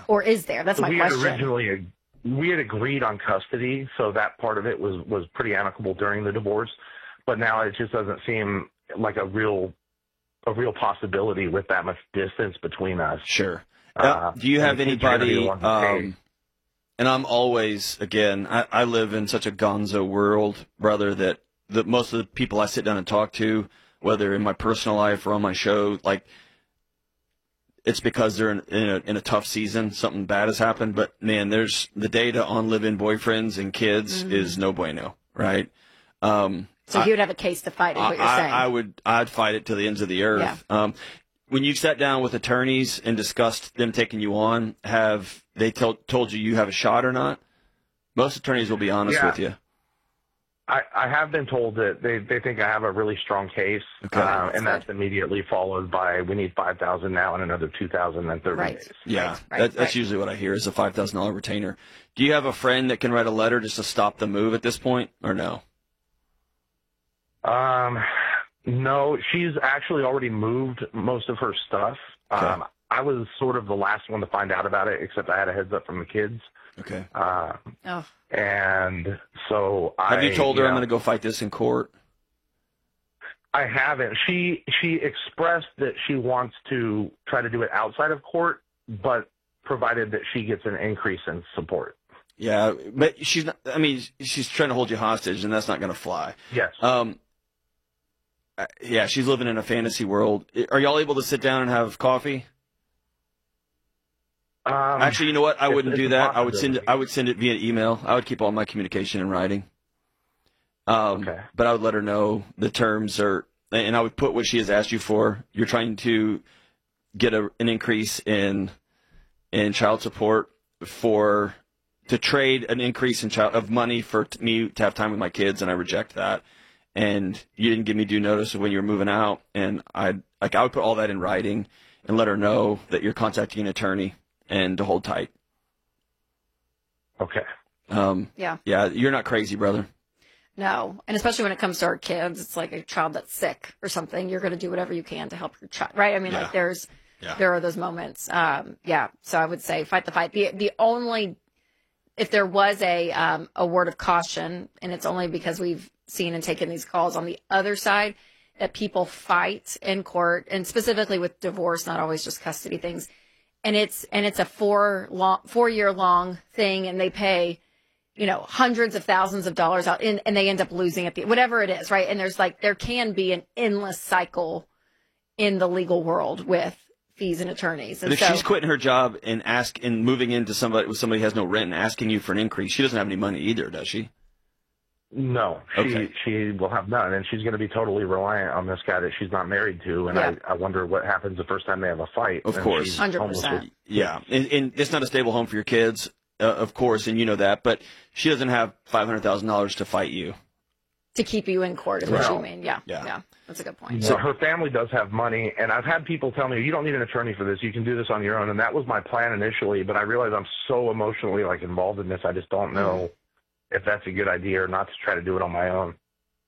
Or is there? That's my question. We had agreed on custody, so that part of it was pretty amicable during the divorce. But now it just doesn't seem like a real possibility with that much distance between us. Sure. Do you have anybody? And I'm always, again, I live in such a gonzo world, brother, that most of the people I sit down and talk to, whether in my personal life or on my show, like, it's because they're in a tough season. Something bad has happened. But, man, there's the data on live-in boyfriends and kids is no bueno, right? So you would have a case to fight, is what you're saying. I'd fight it to the ends of the earth. Yeah. When you've sat down with attorneys and discussed them taking you on, have they told you have a shot or not? Most attorneys will be honest with you. I have been told that they think I have a really strong case, and that's immediately followed by we need $5,000 now and another $2,000 in 30 days. Yeah, that's usually what I hear is a $5,000 retainer. Do you have a friend that can write a letter just to stop the move at this point, or no? No, she's actually already moved most of her stuff. Okay. I was sort of the last one to find out about it, except I had a heads up from the kids. Okay. And so have you told her I'm going to go fight this in court? I haven't. She expressed that she wants to try to do it outside of court, but provided that she gets an increase in support. Yeah, but she's not, I mean, she's trying to hold you hostage, and that's not going to fly. Yes. Yeah, she's living in a fantasy world. Are y'all able to sit down and have coffee? Actually, you know what? I wouldn't do that. I would send it via email. I would keep all my communication in writing. Okay. But I would let her know the terms are, and I would put what she has asked you for. You're trying to get an increase in child support to trade an increase of money for me to have time with my kids, and I reject that. And you didn't give me due notice of when you were moving out, and I would put all that in writing and let her know that you're contacting an attorney and to hold tight. Okay. Yeah, you're not crazy, brother. No, and especially when it comes to our kids, it's like a child that's sick or something. You're going to do whatever you can to help your child, right? I mean, like there are those moments. So I would say fight the fight. The only, if there was a word of caution, and it's only because we've seen and taken these calls on the other side that people fight in court, and specifically with divorce, not always just custody things. And it's a 4-year long thing, and they pay, hundreds of thousands of dollars out, and they end up losing at whatever it is, right? And there can be an endless cycle in the legal world with fees and attorneys. And but if she's quitting her job and moving into somebody who has no rent and asking you for an increase, she doesn't have any money either, does she? No, she will have none, and she's going to be totally reliant on this guy that she's not married to, and I wonder what happens the first time they have a fight. Of course. 100%. Yeah, and it's not a stable home for your kids, of course, and you know that, but she doesn't have $500,000 to fight you. To keep you in court is what you mean. Yeah, that's a good point. So her family does have money, and I've had people tell me, you don't need an attorney for this, you can do this on your own, and that was my plan initially, but I realize I'm so emotionally involved in this, I just don't know if that's a good idea or not to try to do it on my own.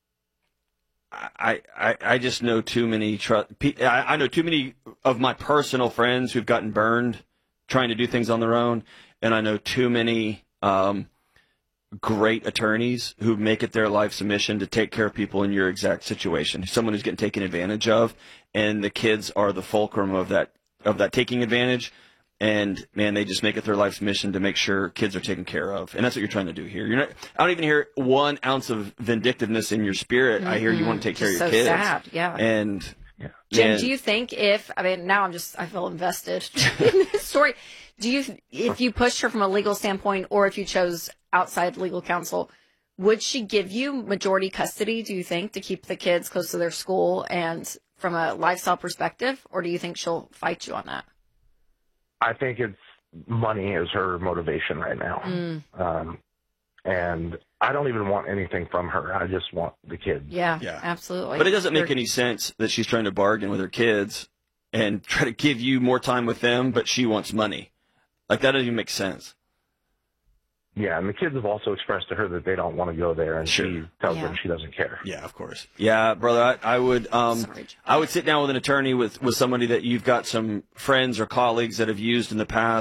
I just know too many. I know too many of my personal friends who've gotten burned trying to do things on their own, and I know too many great attorneys who make it their life's mission to take care of people in your exact situation. Someone who's getting taken advantage of, and the kids are the fulcrum of that taking advantage. And, man, they just make it their life's mission to make sure kids are taken care of. And that's what you're trying to do here. I don't even hear 1 ounce of vindictiveness in your spirit. Mm-hmm. I hear you want to take care of your kids. So sad, yeah. And, Jim, do you think now I feel invested in this story. If you pushed her from a legal standpoint, or if you chose outside legal counsel, would she give you majority custody, do you think, to keep the kids close to their school and from a lifestyle perspective? Or do you think she'll fight you on that? I think it's money is her motivation right now. And I don't even want anything from her. I just want the kids. Yeah, absolutely. But it doesn't make any sense that she's trying to bargain with her kids and try to give you more time with them, but she wants money. That doesn't even make sense. Yeah, and the kids have also expressed to her that they don't want to go there, and she tells them she doesn't care. Yeah, of course. Yeah, brother, I would I would sit down with an attorney with somebody that you've got some friends or colleagues that have used in the past.